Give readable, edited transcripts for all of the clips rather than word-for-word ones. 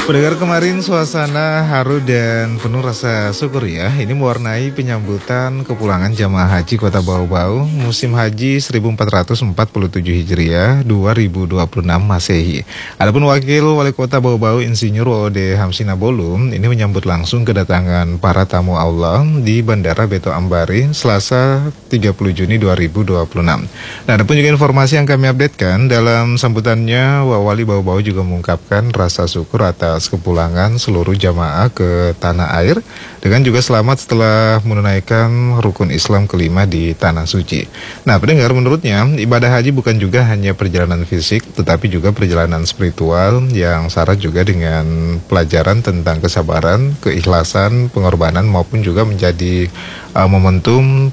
Pendengar, kemarin suasana haru dan penuh rasa syukur ya. Ini mewarnai penyambutan kepulangan jamaah haji Kota Bau-Bau musim haji 1447 Hijriah 2026 Masehi. Adapun Wakil Wali Kota Bau-Bau Insinyur Wode Hamsina Bolum ini menyambut langsung kedatangan para tamu Allah di Bandara Beto Ambari Selasa 30 Juni 2026. Nah, adapun juga informasi yang kami updatekan dalam sambutannya, Wali Bau-Bau juga mengungkapkan rasa syukur atas kepulangan seluruh jamaah ke tanah air dengan juga selamat setelah menunaikan rukun Islam kelima di Tanah Suci. Nah, pendengar, menurutnya ibadah haji bukan juga hanya perjalanan fisik tetapi juga perjalanan spiritual yang syarat juga dengan pelajaran tentang kesabaran, keikhlasan, pengorbanan maupun juga menjadi momentum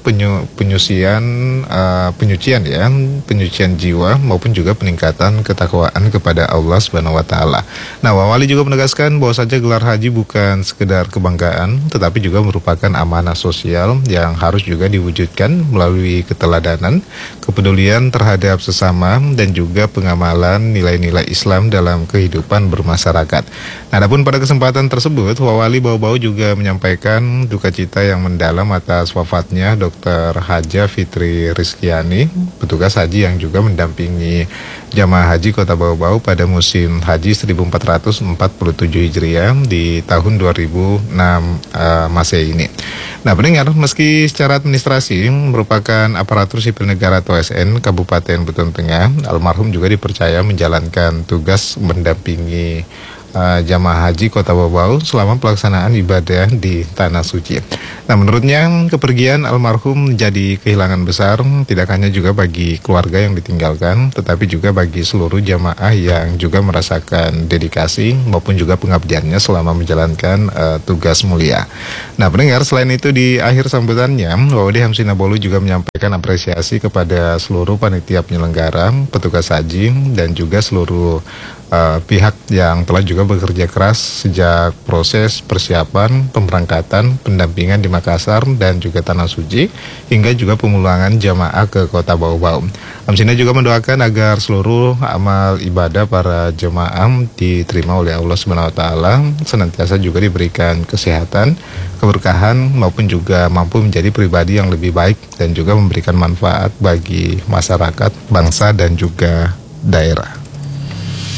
penyucian jiwa maupun juga peningkatan ketakwaan kepada Allah Subhanahu wa taala. Nah, Wali juga menegaskan bahwa saja gelar haji bukan sekedar kebanggaan tetapi juga merupakan amanah sosial yang harus juga diwujudkan melalui keteladanan, kepedulian terhadap sesama dan juga pengamalan nilai-nilai Islam dalam kehidupan bermasyarakat. Nah, adapun pada kesempatan tersebut, Wali Bau-Bau juga menyampaikan duka cita yang mendalam atas wafatnya Dr. Haja Fitri Rizkiani, petugas haji yang juga mendampingi jamaah haji Kota Bau-Bau pada musim haji 1447 Hijriah di tahun 2006 Masehi ini. Nah, pendengar, meski secara administrasi merupakan aparatur sipil negara atau ASN Kabupaten Buton Tengah, almarhum juga dipercaya menjalankan tugas mendampingi jamaah haji Kota Bau-Bau selama pelaksanaan ibadah di Tanah Suci. Nah, menurutnya kepergian almarhum menjadi kehilangan besar tidak hanya juga bagi keluarga yang ditinggalkan, tetapi juga bagi seluruh jamaah yang juga merasakan dedikasi maupun juga pengabdiannya selama menjalankan tugas mulia. Nah, pendengar, selain itu di akhir sambutannya, Wode Hamsina Bolu juga menyampaikan apresiasi kepada seluruh panitia penyelenggara, petugas haji dan juga seluruh pihak yang telah juga bekerja keras sejak proses persiapan, pemberangkatan, pendampingan di Makassar dan juga Tanah Suci hingga juga pemulangan jamaah ke Kota Bau-Bau. Hamsina juga mendoakan agar seluruh amal ibadah para jemaah diterima oleh Allah Subhanahu wa taala, senantiasa juga diberikan kesehatan, keberkahan maupun juga mampu menjadi pribadi yang lebih baik dan juga memberikan manfaat bagi masyarakat, bangsa dan juga daerah.